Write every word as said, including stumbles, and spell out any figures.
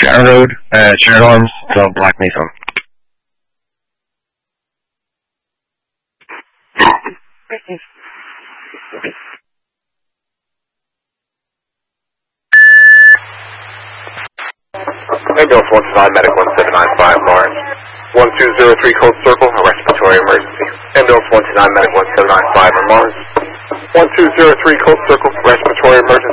County Road, uh, Sharon Arms, so Black Mesa. Ambulance one two nine, Medic one seven nine five, Lawrence. one two zero three, Cold Circle, a respiratory emergency. Ambulance one two nine, Medic one seven nine five, Lawrence. one two zero three, Cold Circle, respiratory emergency.